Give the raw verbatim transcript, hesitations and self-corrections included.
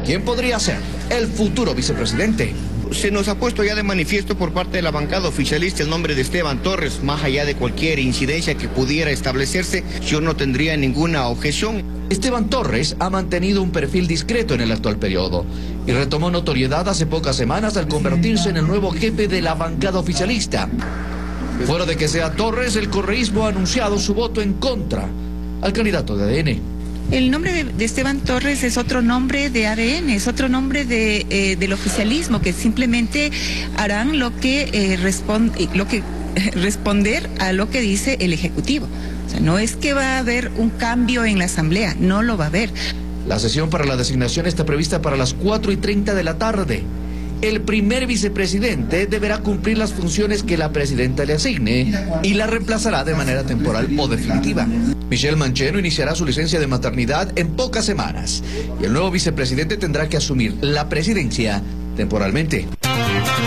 ¿Quién podría ser el futuro vicepresidente? Se nos ha puesto ya de manifiesto por parte de la bancada oficialista el nombre de Esteban Torres. Más allá de cualquier incidencia que pudiera establecerse, yo no tendría ninguna objeción. Esteban Torres ha mantenido un perfil discreto en el actual periodo y retomó notoriedad hace pocas semanas al convertirse en el nuevo jefe de la bancada oficialista. Fuera de que sea Torres, el correísmo ha anunciado su voto en contra al candidato de A D N. El nombre de, de Esteban Torres es otro nombre de A D N, es otro nombre de, eh, del oficialismo, que simplemente harán lo que, eh, responde, lo que eh, responder a lo que dice el Ejecutivo. O sea, no es que va a haber un cambio en la Asamblea, no lo va a haber. La sesión para la designación está prevista para las cuatro y treinta de la tarde. El primer vicepresidente deberá cumplir las funciones que la presidenta le asigne y la reemplazará de manera temporal o definitiva. Michelle Mancheno iniciará su licencia de maternidad en pocas semanas y el nuevo vicepresidente tendrá que asumir la presidencia temporalmente.